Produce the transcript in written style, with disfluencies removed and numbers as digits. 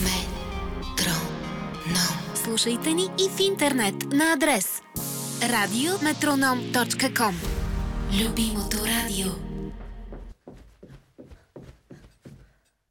Метроном. Слушайте ни и в интернет на адрес radiometronom.com. Любимото радио.